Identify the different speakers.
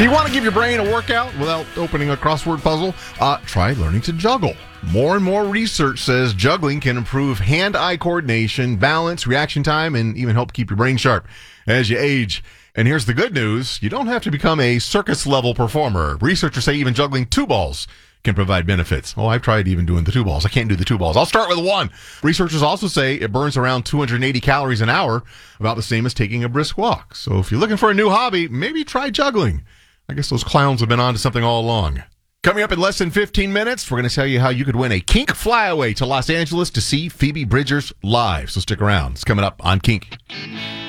Speaker 1: Do you want to give your brain a workout without opening a crossword puzzle? Try learning to juggle. More and more research says juggling can improve hand-eye coordination, balance, reaction time, and even help keep your brain sharp as you age. And here's the good news. You don't have to become a circus-level performer. Researchers say even juggling two balls can provide benefits. Oh, I've tried even doing the two balls. I can't do the two balls. I'll start with one. Researchers also say it burns around 280 calories an hour, about the same as taking a brisk walk. So if you're looking for a new hobby, maybe try juggling. I guess those clowns have been on to something all along. Coming up in less than 15 minutes, we're going to tell you how you could win a Kink flyaway to Los Angeles to see Phoebe Bridgers live. So stick around. It's coming up on Kink.